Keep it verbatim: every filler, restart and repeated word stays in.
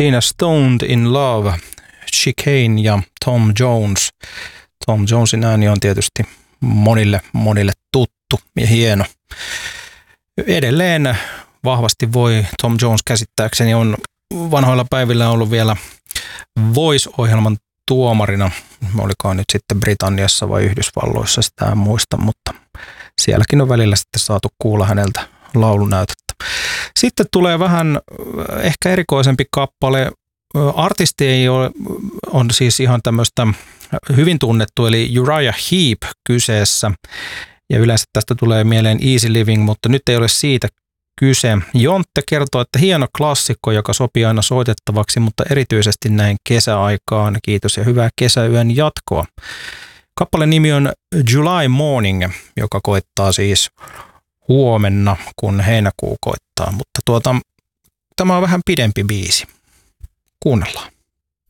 Siinä Stoned in Love, Chicane ja Tom Jones. Tom Jonesin ääni on tietysti monille, monille tuttu ja hieno. Edelleen vahvasti voi Tom Jones käsittääkseni on vanhoilla päivillä ollut vielä Voice-ohjelman tuomarina. Olikohan nyt sitten Britanniassa vai Yhdysvalloissa, sitä en muista, mutta sielläkin on välillä sitten saatu kuulla häneltä laulunäytettä. Sitten tulee vähän ehkä erikoisempi kappale. Artisti ei ole, on siis ihan tämmöistä hyvin tunnettu, eli Uriah Heep kyseessä. Ja yleensä tästä tulee mieleen Easy Living, mutta nyt ei ole siitä kyse. Jontte kertoo, että hieno klassikko, joka sopii aina soitettavaksi, mutta erityisesti näin kesäaikaan. Kiitos ja hyvää kesäyön jatkoa. Kappaleen nimi on July Morning, joka koittaa siis huomenna, kun heinäkuu koittaa. Mutta tuota, tämä on vähän pidempi biisi. Kuunnellaan.